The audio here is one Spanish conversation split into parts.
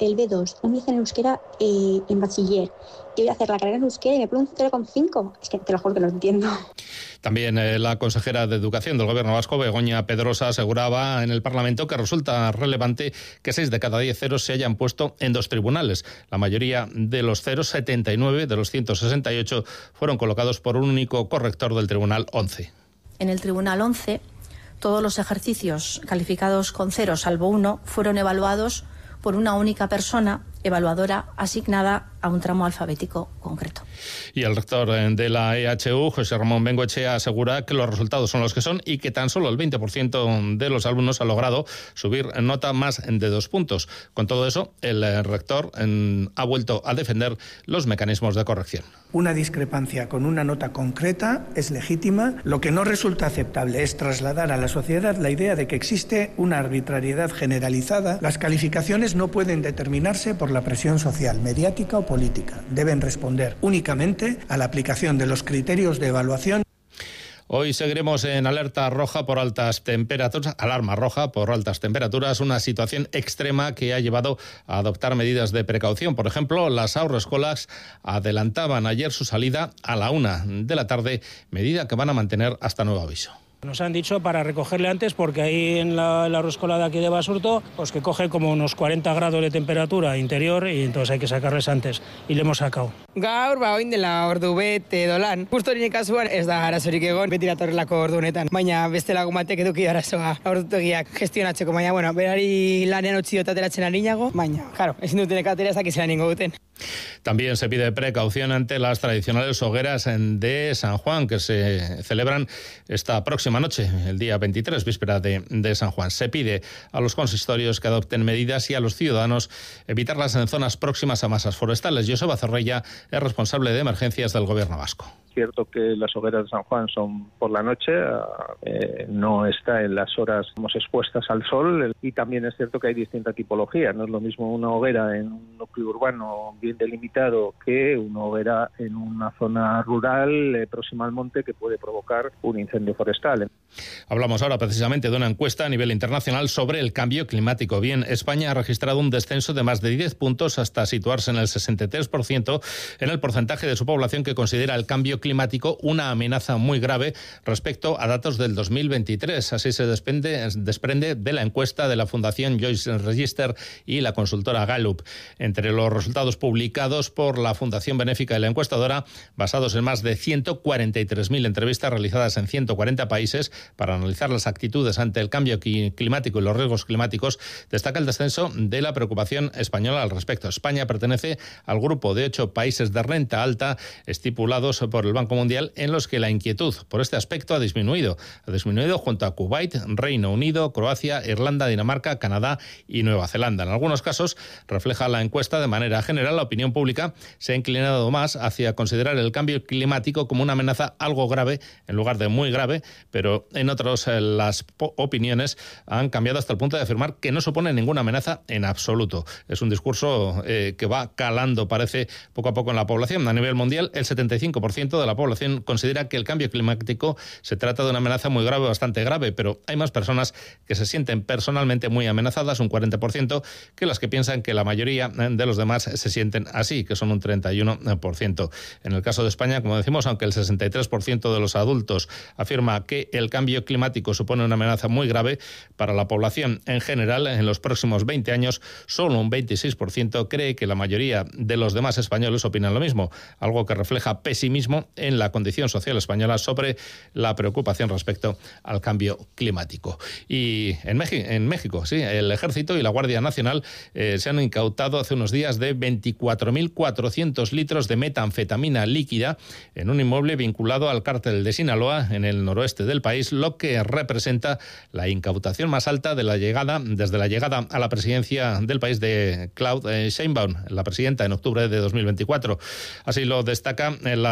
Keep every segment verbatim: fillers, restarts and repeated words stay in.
el B dos, un inglés en euskera eh, en bachiller, y voy a hacer la carrera en euskera y me pone un cero coma cinco. Es que te lo juro que lo entiendo. También eh, la consejera de Educación del Gobierno vasco, Begoña Pedrosa, aseguraba en el Parlamento que resulta relevante que seis de cada diez ceros se hayan puesto en dos tribunales. La mayoría de los ceros, setenta y nueve de los ciento sesenta y ocho, fueron colocados por un único corrector del Tribunal once. En el Tribunal once, todos los ejercicios calificados con cero, salvo uno, fueron evaluados por una única persona evaluadora asignada a un tramo alfabético concreto. Y el rector de la E H U, José Ramón Bengoechea, asegura que los resultados son los que son y que tan solo el veinte por ciento de los alumnos ha logrado subir nota más de dos puntos. Con todo eso, el rector en, ha vuelto a defender los mecanismos de corrección. Una discrepancia con una nota concreta es legítima. Lo que no resulta aceptable es trasladar a la sociedad la idea de que existe una arbitrariedad generalizada. Las calificaciones no pueden determinarse por la presión social, mediática o política. Deben responder únicamente a la aplicación de los criterios de evaluación. Hoy seguiremos en alerta roja por altas temperaturas, alarma roja por altas temperaturas, una situación extrema que ha llevado a adoptar medidas de precaución. Por ejemplo, las haurreskolak adelantaban ayer su salida a la una de la tarde, medida que van a mantener hasta nuevo aviso. Nos han dicho para recogerle antes porque ahí en la, la haurreskola de aquí de Basurto, pues que coge como unos cuarenta grados de temperatura interior y entonces hay que sacarles antes y le hemos sacado. Gaur, ba, oin dela ordu bete dolan. Justo nire kasuan ez da arazorik egon, beti datorrelako ordu honetan. Baina beste lagun batek eduki arazoa ordutegiak gestionatzeko, baina, bueno, berari lanean utzi dut ateratzen ari nago, baina, claro, ezin dutenek atera ez dakizelan ingo duten. También se pide precaución ante las tradicionales hogueras de San Juan, que se celebran esta próxima noche, el día veintitrés, víspera de, de San Juan. Se pide a los consistorios que adopten medidas y a los ciudadanos evitarlas en zonas próximas a masas forestales. Joseba Zorrilla es responsable de emergencias del Gobierno vasco. Cierto que las hogueras de San Juan son por la noche, eh, no está en las horas digamos, expuestas al sol, y también es cierto que hay distinta tipología. No es lo mismo una hoguera en un núcleo urbano bien delimitado que una hoguera en una zona rural eh, próxima al monte que puede provocar un incendio forestal. Hablamos ahora precisamente de una encuesta a nivel internacional sobre el cambio climático. Bien, España ha registrado un descenso de más de diez puntos hasta situarse en el sesenta y tres por ciento en el porcentaje de su población que considera el cambio climático una amenaza muy grave respecto a datos del dos mil veintitrés. Así se desprende, desprende de la encuesta de la Fundación Joyce Register y la consultora Gallup. Entre los resultados publicados por la Fundación Benéfica y la encuestadora, basados en más de ciento cuarenta y tres mil entrevistas realizadas en ciento cuarenta países para analizar las actitudes ante el cambio climático y los riesgos climáticos, destaca el descenso de la preocupación española al respecto. España pertenece al grupo de ocho países de renta alta estipulados por el Banco Mundial en los que la inquietud por este aspecto ha disminuido. Ha disminuido junto a Kuwait, Reino Unido, Croacia, Irlanda, Dinamarca, Canadá y Nueva Zelanda. En algunos casos, refleja la encuesta, de manera general, la opinión pública se ha inclinado más hacia considerar el cambio climático como una amenaza algo grave en lugar de muy grave, pero en otros eh, las opiniones han cambiado hasta el punto de afirmar que no supone ninguna amenaza en absoluto. Es un discurso eh, que va calando, parece, poco a poco en la población. A nivel mundial, el setenta y cinco por ciento de la población considera que el cambio climático se trata de una amenaza muy grave, bastante grave, pero hay más personas que se sienten personalmente muy amenazadas, un cuarenta por ciento, que las que piensan que la mayoría de los demás se sienten así, que son un treinta y uno por ciento. En el caso de España, como decimos, aunque el sesenta y tres por ciento de los adultos afirma que el cambio climático supone una amenaza muy grave para la población en general, en los próximos veinte años, solo un veintiséis por ciento cree que la mayoría de los demás españoles opinan lo mismo, algo que refleja pesimismo en la condición social española sobre la preocupación respecto al cambio climático. Y en, México, en México, sí, el Ejército y la Guardia Nacional eh, se han incautado hace unos días de veinticuatro mil cuatrocientos litros de metanfetamina líquida en un inmueble vinculado al cártel de Sinaloa en el noroeste del país, lo que representa la incautación más alta de la llegada, desde la llegada a la presidencia del país de Claudia Sheinbaum, la presidenta, en octubre de dos mil veinticuatro. Así lo destaca la Secretaría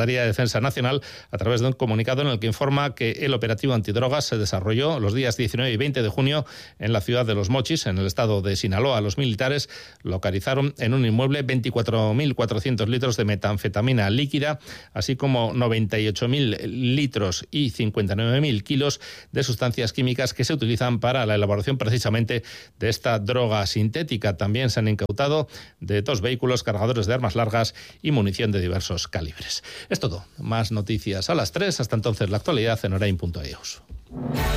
Secretaría de Defensa Nacional a través de un comunicado en el que informa que el operativo antidrogas se desarrolló los días diecinueve y veinte de junio en la ciudad de Los Mochis, en el estado de Sinaloa. Los militares localizaron en un inmueble veinticuatro mil cuatrocientos litros de metanfetamina líquida, así como noventa y ocho mil litros y cincuenta y nueve mil kilos de sustancias químicas que se utilizan para la elaboración precisamente de esta droga sintética. También se han incautado de dos vehículos, cargadores de armas largas y munición de diversos calibres. Es todo. Más noticias a las tres. Hasta entonces, la actualidad en orain punto e u.